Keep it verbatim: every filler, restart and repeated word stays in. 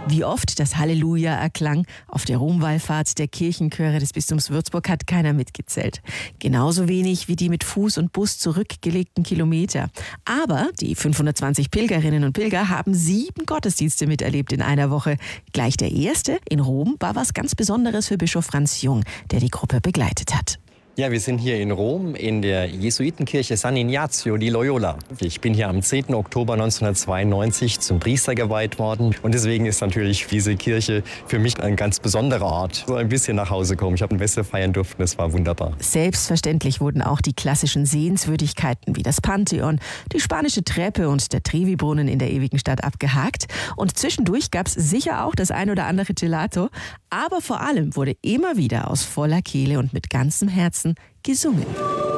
Wie oft das Halleluja erklang auf der Romwallfahrt der Kirchenchöre des Bistums Würzburg, hat keiner mitgezählt. Genauso wenig wie die mit Fuß und Bus zurückgelegten Kilometer. Aber die fünfhundertzwanzig Pilgerinnen und Pilger haben sieben Gottesdienste miterlebt in einer Woche. Gleich der erste in Rom war was ganz Besonderes für Bischof Franz Jung, der die Gruppe begleitet hat. Ja, wir sind hier in Rom in der Jesuitenkirche San Ignazio di Loyola. Ich bin hier am zehnten Oktober neunzehnhundertzweiundneunzig zum Priester geweiht worden. Und deswegen ist natürlich diese Kirche für mich ein ganz besonderer Ort. So ein bisschen nach Hause kommen. Ich habe ein Messe feiern dürfen, das war wunderbar. Selbstverständlich wurden auch die klassischen Sehenswürdigkeiten wie das Pantheon, die spanische Treppe und der Trevi-Brunnen in der ewigen Stadt abgehakt. Und zwischendurch gab es sicher auch das ein oder andere Gelato. Aber vor allem wurde immer wieder aus voller Kehle und mit ganzem Herzen gesungen.